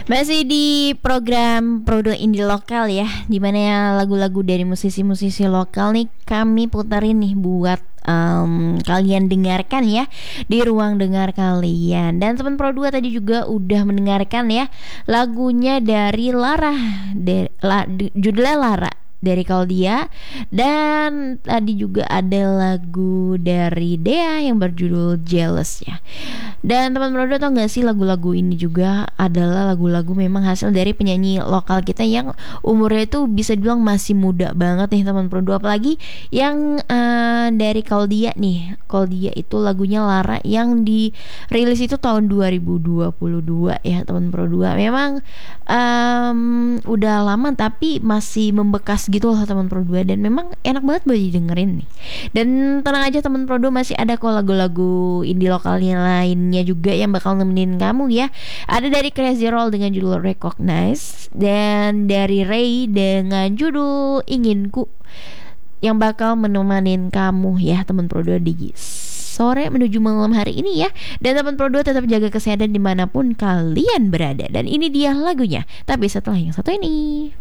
Masih di program Prodo Indie Lokal ya, dimana lagu-lagu dari musisi-musisi lokal nih kami puterin nih buat kalian dengarkan ya di ruang dengar kalian. Dan teman Pro 2 tadi juga udah mendengarkan ya lagunya dari Lara, judulnya Lara dari Kaldia. Dan tadi juga ada lagu dari Dea yang berjudul Jealous ya. Dan teman Brodo, tau gak sih lagu-lagu ini juga adalah lagu-lagu memang hasil dari penyanyi lokal kita yang umurnya itu bisa dibilang masih muda banget nih teman Brodo. Apalagi yang dari Kaldia nih. Kaldia itu lagunya Lara yang dirilis itu tahun 2022 ya teman Brodo. Memang udah lama tapi masih membekas gitu loh teman Brodo. Dan memang enak banget buat didengerin nih. Dan tenang aja teman Brodo, masih ada kok lagu-lagu indie lokalnya lainnya juga yang bakal nemenin kamu ya. Ada dari Crazy Roll dengan judul Recognize, dan dari Ray dengan judul Inginku, yang bakal menemani kamu ya teman Pro 2 di sore menuju malam hari ini ya. Dan teman Pro 2 tetap jaga kesehatan dimanapun kalian berada. Dan ini dia lagunya, tapi setelah yang satu ini.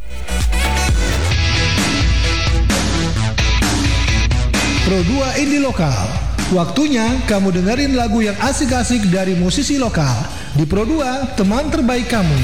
Pro 2 Indie Lokal. Waktunya kamu dengerin lagu yang asik-asik dari musisi lokal. Di Pro 2, teman terbaik kamu.